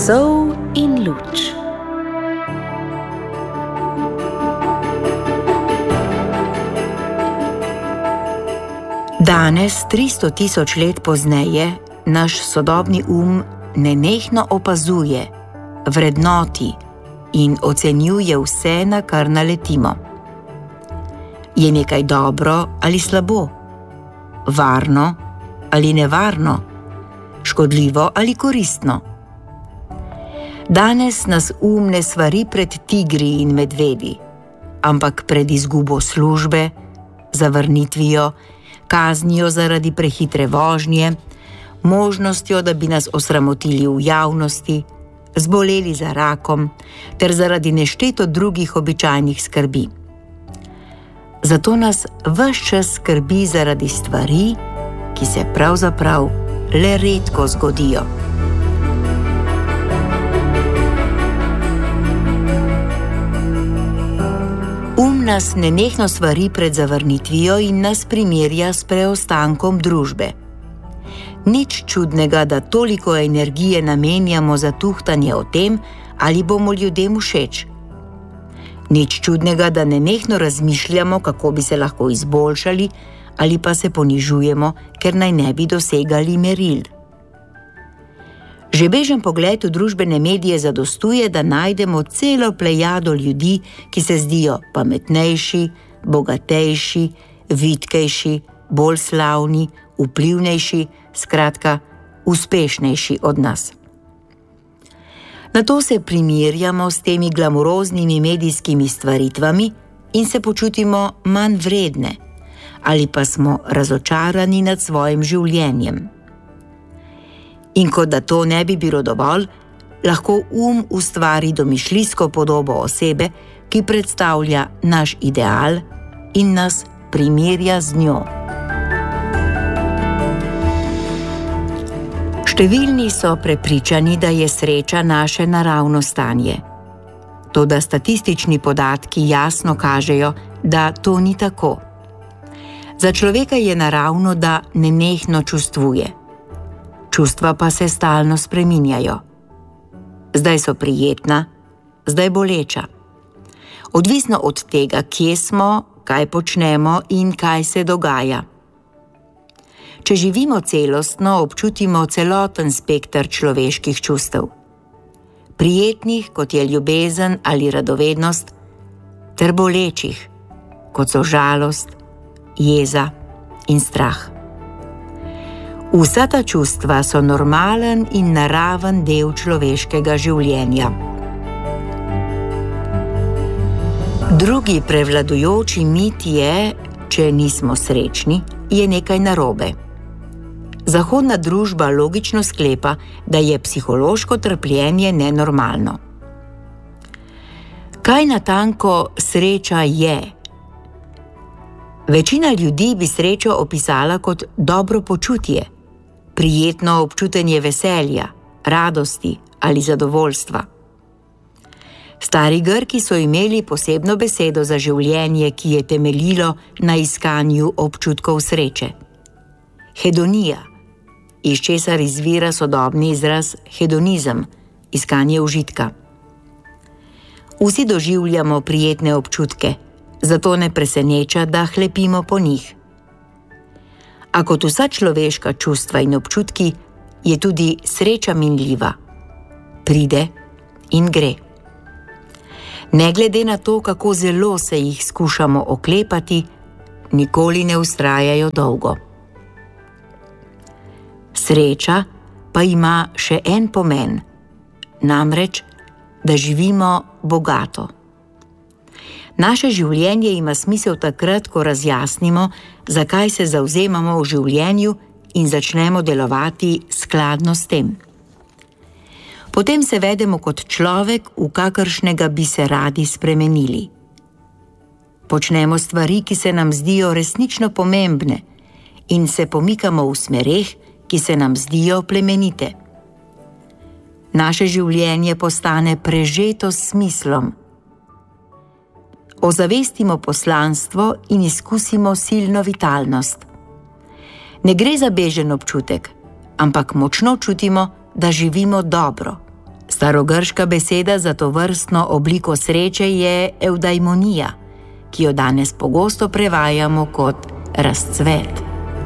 Sol in luč. Danes, 300 tisoč let pozneje, naš sodobni nenehno opazuje, vrednoti in ocenjuje vse, na kar naletimo. Je nekaj dobro ali slabo, varno ali nevarno, škodljivo ali koristno. Danes nas ne svari pred tigri in medvedi, ampak pred izgubo službe, zavrnitvijo, kaznijo zaradi prehitre vožnje, možnostjo, da bi nas osramotili v javnosti, zboleli za rakom ter zaradi nešteto drugih običajnih skrbi. Zato nas ves čas skrbi zaradi stvari, ki se pravzaprav le redko zgodijo. Nas nenehno svari pred zavrnitvijo in nas primerja s preostankom družbe. Nič čudnega, da toliko energije namenjamo za tuhtanje o tem, ali bomo ljudem všeč. Nič čudnega, da nenehno razmišljamo, kako bi se lahko izboljšali, ali pa se ponižujemo, ker naj ne bi dosegali meril. Že bežen pogled v družbene medije zadostuje, da najdemo celo plejado ljudi, ki se zdijo pametnejši, bogatejši, vitkejši, bolj slavni, vplivnejši, skratka, uspešnejši od nas. Nato se primerjamo s temi glamuroznimi medijskimi stvaritvami in se počutimo manj vredne, ali pa smo razočarani nad svojim življenjem. In kot da to ne bi bilo dovolj, lahko ustvari domišljijsko podobo osebe, ki predstavlja naš ideal in nas primerja z njo. Številni so prepričani, da je sreča naše naravno stanje. Toda statistični podatki jasno kažejo, da to ni tako. Za človeka je naravno, da nenehno čustvuje. Čustva pa se stalno spreminjajo. Zdaj so prijetna, zdaj boleča. Odvisno od tega, kje smo, kaj počnemo in kaj se dogaja. Če živimo celostno, občutimo celoten spekter človeških čustev. Prijetnih, kot je ljubezen ali radovednost, ter bolečih, kot so žalost, jeza in strah. Vsa ta čustva so normalen in naraven del človeškega življenja. Drugi prevladujoči mit je, če nismo srečni, je nekaj narobe. Zahodna družba logično sklepa, da je psihološko trpljenje nenormalno. Kaj natanko sreča je? Večina ljudi bi srečo opisala kot dobro počutje, prijetno občutenje veselja, radosti ali zadovoljstva. Stari Grki so imeli posebno besedo za življenje, ki je temeljilo na iskanju občutkov sreče. Hedonija, iz česar izvira sodobni izraz hedonizem, iskanje užitka. Vsi doživljamo prijetne občutke, zato ne preseneča, da hlepimo po njih. A kot vsa človeška čustva in občutki, je tudi sreča minljiva. Pride in gre. Ne glede na to, kako zelo se jih skušamo oklepati, nikoli ne vztrajajo dolgo. Sreča pa ima še en pomen, namreč, da živimo bogato. Naše življenje ima smisel takrat, ko razjasnimo, zakaj se zavzemamo v življenju in začnemo delovati skladno s tem. Potem se vedemo kot človek, v kakršnega bi se radi spremenili. Počnemo stvari, ki se nam zdijo resnično pomembne, in se pomikamo v smereh, ki se nam zdijo plemenite. Naše življenje postane prežeto s smislom. Ozavestimo poslanstvo in izkusimo silno vitalnost. Ne gre za bežen občutek, ampak močno čutimo, da živimo dobro, Starogrška beseda za to vrstno obliko sreče je eudaimonija, ki jo danes pogosto prevajamo kot razcvet.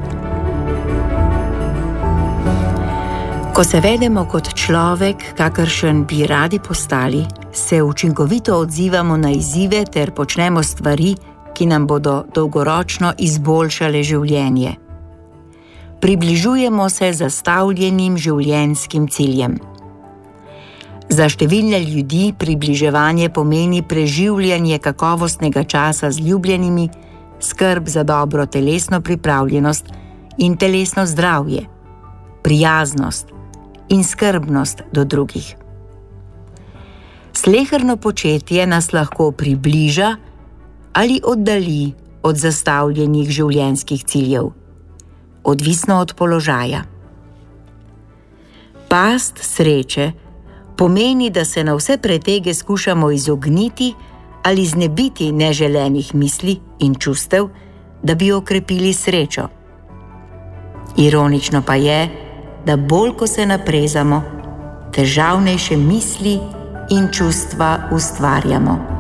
Ko se vedemo kot človek, kakršen bi radi postali, se učinkovito odzivamo na izzive ter počnemo stvari, ki nam bodo dolgoročno izboljšale življenje. Približujemo se zastavljenim življenjskim ciljem. Za številne ljudi približevanje pomeni preživljanje kakovostnega časa z ljubljenimi, skrb za dobro telesno pripravljenost in telesno zdravje, prijaznost in skrbnost do drugih. Sleherno početje nas lahko približa ali oddalji od zastavljenih življenjskih ciljev, odvisno od položaja. Past sreče pomeni, da se na vse pretege skušamo izogniti ali znebiti neželenih misli in čustev, da bi okrepili srečo. Ironično pa je, da bolj ko se naprezamo, težavnejše misli in čustva ustvarjamo.